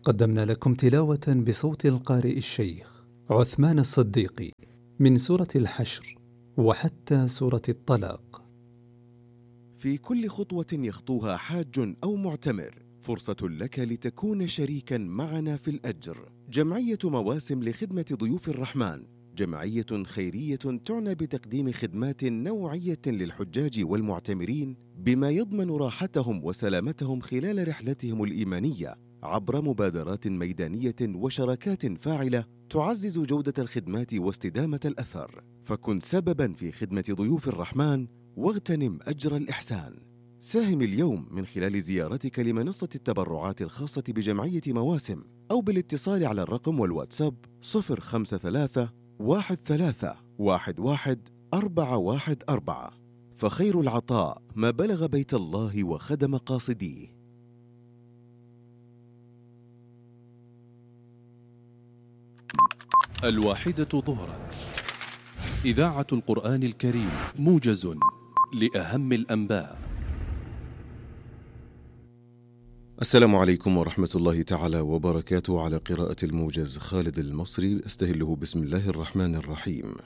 قدمنا لكم تلاوة بصوت القارئ الشيخ عثمان الصديقي من سورة الحشر وحتى سورة الطلاق. في كل خطوة يخطوها حاج أو معتمر فرصة لك لتكون شريكا معنا في الأجر. جمعية مواسم لخدمة ضيوف الرحمن جمعية خيرية تعنى بتقديم خدمات نوعية للحجاج والمعتمرين بما يضمن راحتهم وسلامتهم خلال رحلتهم الإيمانية عبر مبادرات ميدانية وشراكات فاعلة تعزز جودة الخدمات واستدامة الأثر. فكن سبباً في خدمة ضيوف الرحمن واغتنم أجر الإحسان. ساهم اليوم من خلال زيارتك لمنصة التبرعات الخاصة بجمعية مواسم أو بالاتصال على الرقم والواتساب 053 13 11 414. فخير العطاء ما بلغ بيت الله وخدم قاصديه. الواحدة ظهرا، إذاعة القرآن الكريم، موجز لأهم الأنباء. السلام عليكم ورحمة الله تعالى وبركاته. على قراءة الموجز خالد المصري، أستهله بسم الله الرحمن الرحيم.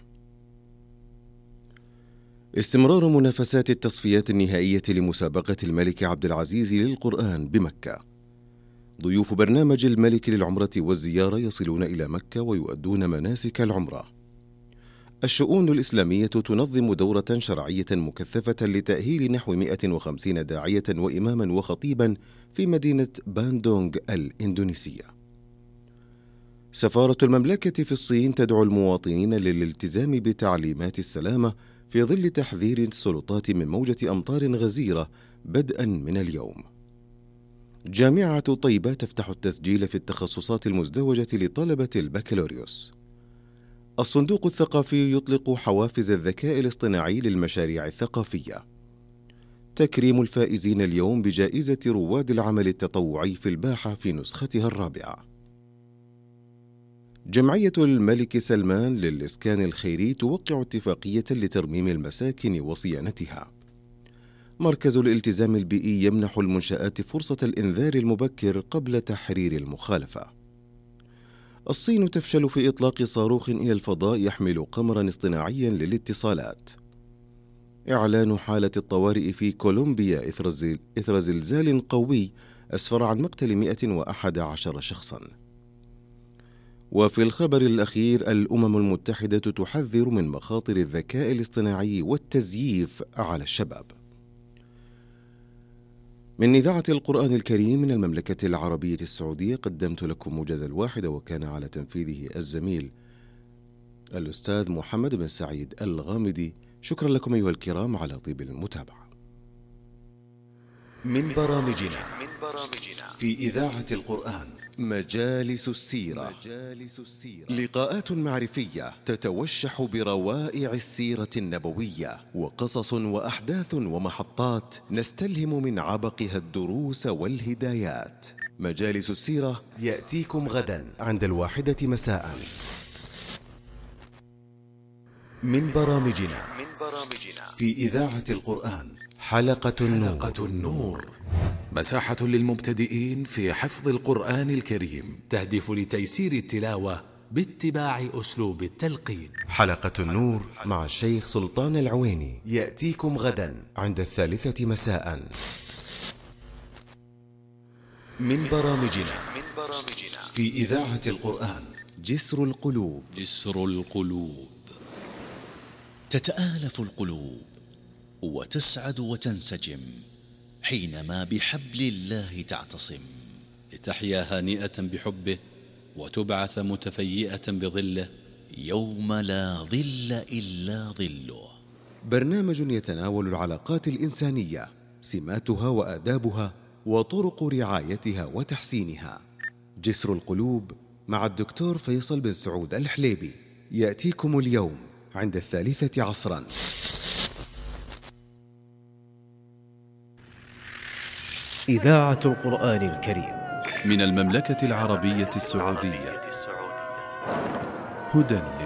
استمرار منافسات التصفيات النهائية لمسابقة الملك عبد العزيز للقرآن بمكة. ضيوف برنامج الملك للعمرة والزيارة يصلون إلى مكة ويؤدون مناسك العمرة. الشؤون الإسلامية تنظم دورة شرعية مكثفة لتأهيل نحو 150 داعية وإماما وخطيبا في مدينة باندونغ الإندونيسية. سفارة المملكة في الصين تدعو المواطنين للالتزام بتعليمات السلامة في ظل تحذير السلطات من موجة أمطار غزيرة بدءا من اليوم. جامعة طيبة تفتح التسجيل في التخصصات المزدوجة لطلبة البكالوريوس. الصندوق الثقافي يطلق حوافز الذكاء الاصطناعي للمشاريع الثقافية. تكريم الفائزين اليوم بجائزة رواد العمل التطوعي في الباحة في نسختها الرابعة. جمعية الملك سلمان للإسكان الخيري توقع اتفاقية لترميم المساكن وصيانتها. مركز الالتزام البيئي يمنح المنشآت فرصة الإنذار المبكر قبل تحرير المخالفة. الصين تفشل في إطلاق صاروخ إلى الفضاء يحمل قمرا اصطناعيا للاتصالات. إعلان حالة الطوارئ في كولومبيا إثر زلزال قوي أسفر عن مقتل 111 شخصا. وفي الخبر الأخير، الأمم المتحدة تحذر من مخاطر الذكاء الاصطناعي والتزييف على الشباب. من إذاعة القرآن الكريم من المملكة العربية السعودية، قدمت لكم موجز الواحدة، وكان على تنفيذه الزميل الأستاذ محمد بن سعيد الغامدي. شكرا لكم أيها الكرام على طيب المتابعة. من برامجنا في إذاعة القرآن مجالس السيرة. لقاءات معرفية تتوشح بروائع السيرة النبوية وقصص وأحداث ومحطات نستلهم من عبقها الدروس والهدايات. مجالس السيرة يأتيكم غدا عند 1 مساء. من برامجنا في إذاعة القرآن حلقة النور. مساحة للمبتدئين في حفظ القرآن الكريم، تهدف لتيسير التلاوة باتباع أسلوب التلقين. حلقة النور مع الشيخ سلطان العويني يأتيكم غدا عند 3 مساء. من برامجنا في إذاعة القرآن جسر القلوب. تتآلف القلوب وتسعد وتنسجم حينما بحبل الله تعتصم، لتحيا هانئة بحبه وتبعث متفيئة بظله يوم لا ظل إلا ظله. برنامج يتناول العلاقات الإنسانية، سماتها وآدابها وطرق رعايتها وتحسينها. جسر القلوب مع الدكتور فيصل بن سعود الحليبي يأتيكم اليوم عند 3 عصرا. إذاعة القرآن الكريم من المملكة العربية السعودية، هدى